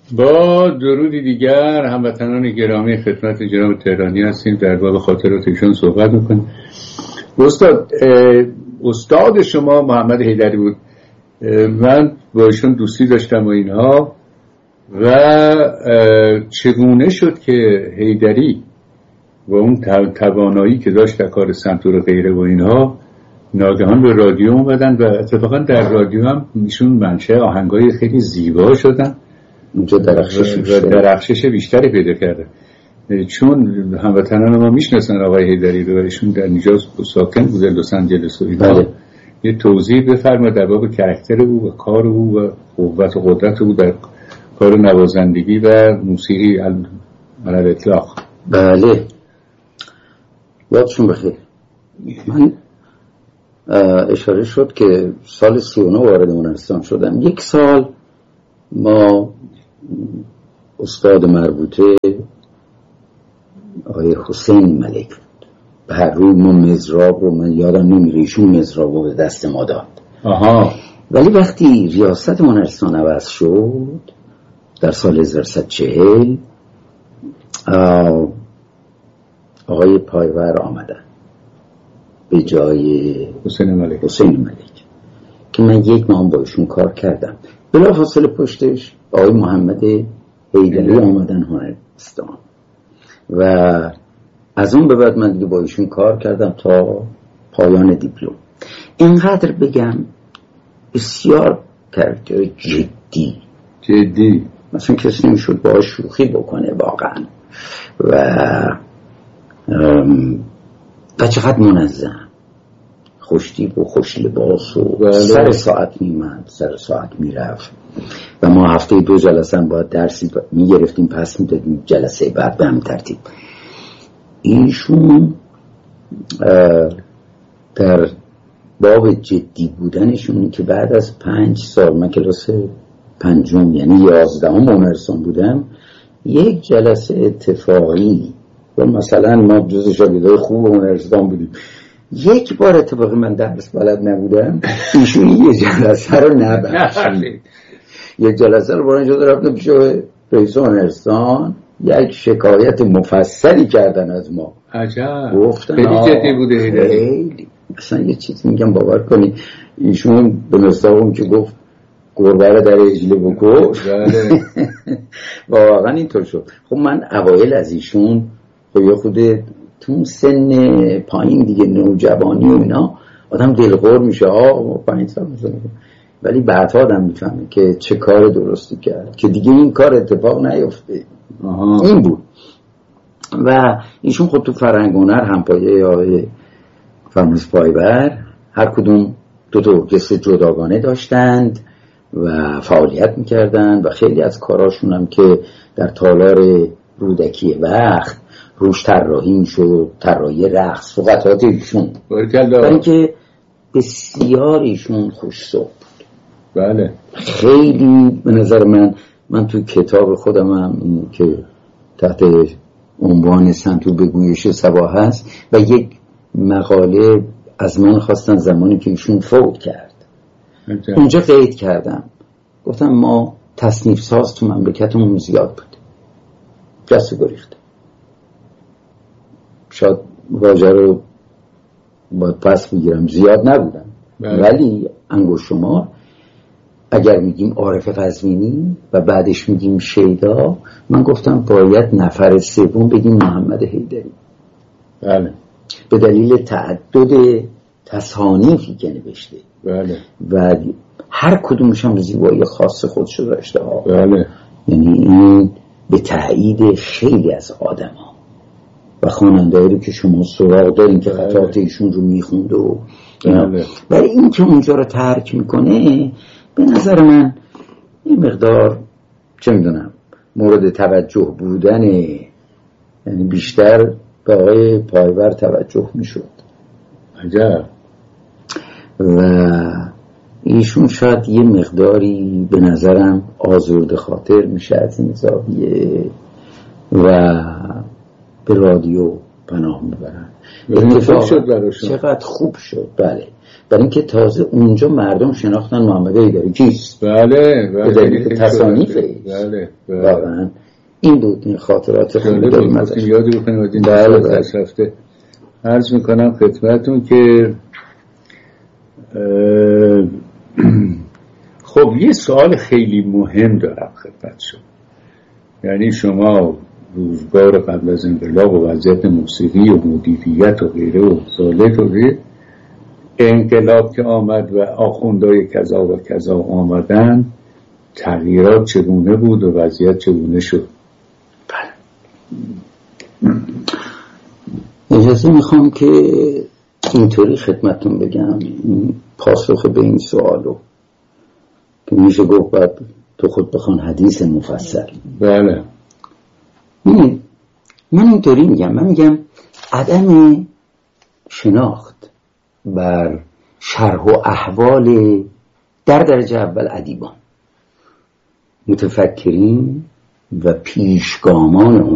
با درودی دیگر هموطنان گرامی خدمت جناب تهرانی هستیم، در باب خاطرات ایشون صحبت میکنیم. استاد شما محمد حیدری بود، من با ایشون دوستی داشتم و اینها، و چگونه شد که حیدری و اون توانایی که داشت در کار سنتور و غیره و اینها ناگهان به رادیو اومدن و اتفاقا در رادیو هم ایشون منشأ آهنگای خیلی زیبا شدن، اونجا درخشش بیشتری پیدا کرده. چون هموطنان ما میشناسن آقای حیدری رو، ایشون در نیجاز ساکن بوده، لس آنجلس و اینا. یه توضیح بفرمایید در باب کاراکتر او و کار او و قوت و قدرت او در کار نوازندگی و موسیقی علی الاطلاق. بله، یادشون بخیر. من اشاره شد که سال 39 وارد هنرستان شدم. یک سال ما استاد مربوطه آقای حسین ملک بود، به هر روی ما مزراب رو، من یادم نمیره ایشون مزراب رو به دست ما داد. ولی وقتی ریاست هنرستان عوض شد در سال 1140 آقای پایور آمدن به جای حسین ملک که من یک ماه با ایشون کار کردم. بلافاصله پشتش آقای محمد حیدری آمدن هنرستان و از اون به بعد من دیگه با ایشون کار کردم تا پایان دیپلم. اینقدر بگم بسیار کاراکتر جدی، مثلا کسی نمیشد باهاش شوخی بکنه واقعا، و چقدر منظم، خوشتیپ و خوش لباس و سر ساعت میمد، سر ساعت میرفت و ما هفته 2 جلسه هم باید درسی میگرفتیم پس میدادیم جلسه بعد به هم ترتیب. ایشون در باب جدی بودنشون که بعد از 5 سال من کلاس 5 یعنی 11 هنرستان بودم، یک جلسه اتفاقی و مثلا ما جز شاگردای خوب هنرستان بودیم، یک بار اتفاقی من درس بلد نبودم، ایشون یه جلسه رو نبخشید. یک جلسه رو برای اینجا رفتم پیش رئیس هنرستان، یک شکایت مفصلی کردن از ما. عجب، گفتن خیلی جدی بوده خیلی. اصلا یه چیز میگم باور کنی، ایشون به مصداق که گفت گربه رو در اجله بکش، واقعا اینطور شد. خب من اوایل از ایشون خب یه خود تو سن پایین دیگه، نوجوانی و اینا، آدم دلخور میشه 5 سال مثلا، ولی بعدها آدم میفهمه که چه کار درستی کرد که دیگه این کار اتفاق نیفته. این بود. و ایشون خود تو فرهنگ هنر همپایه آقای فرانسیس پایور، هر کدوم 2 ارکستر جداگانه داشتند و فعالیت میکردن و خیلی از کاراشون هم که در تالار رودکی وقت روش طراحی میشد، طراحی رقص و قطعات ایشون، برای که بسیار ایشون خوش صحبت بود. بله، خیلی به نظر من تو کتاب خودم هم که تحت عنوان سنتور به گویش صبا هست و یک مقاله از من خواستن زمانی که ایشون فوت کرد، اونجا قید کردم، گفتم ما تصنیف ساز تو مملکتمون زیاد بود، جست گریخت. شاید واژه رو باید پس بگیرم، زیاد نبودن، ولی انگشت شمار. اگر میگیم عارف قزوینی و بعدش میگیم شیدا، من گفتم باید نفر سوم بگیم محمد حیدری. بله، به دلیل تعدد تصانیفی که نوشته. بله، و هر کدومش هم زیبایی خاص خودش رو داشته. بله، یعنی این به تایید خیلی از آدما و خواننده‌ای رو که شما سراغ دارین که خطات ایشون رو میخوند و ولی این که اونجا رو ترک میکنه، به نظر من این مقدار چه میدونم مورد توجه بودن، یعنی بیشتر به آقای پایور توجه میشد. عجب. و ایشون شاید یه مقداری به نظرم آزرده خاطر میشه از این زاویه و به رادیو پناه میبرن. اتفاق شد براشون. چقدر خوب شد. بله، برای اینکه تازه اونجا مردم شناختن محمد حیدری کیست. بله به دلیل تصانیفش. بله واقعا این بود. این خاطرات خیلی داریم ازش. یادی بکنیم از این هفته عرض میکنم خدمتون که خب یه سوال خیلی مهم دارم خدمت شما. یعنی شما روزگار قبل از انقلاب و وضعیت موسیقی و مدیریت و غیره و سالت و غیره، انقلاب که آمد و آخوندهای کذا و کذا آمدن، تغییرات چگونه بود و وضعیت چگونه شد؟ اجازه میخوام که اینطوری خدمتتون بگم پاسخ به این سوالو که میشه گفت باید تو خود بخوان حدیث مفصل. بله من اینطوری میگم، من میگم عدم شناخت بر شرح و احوال در درجه اول ادیبان، متفکرین و پیشگامان